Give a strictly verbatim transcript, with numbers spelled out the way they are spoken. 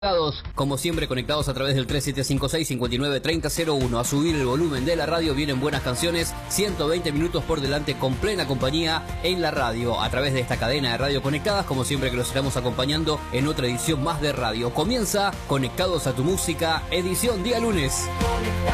Como siempre, conectados a través del tres siete cinco seis, cinco nueve tres cero cero uno. A subir el volumen de la radio, vienen buenas canciones, ciento veinte minutos por delante con plena compañía en la radio, a través de esta cadena de radio conectadas, como siempre que los estamos acompañando en otra edición más de radio. Comienza Conectados a tu Música, edición día lunes.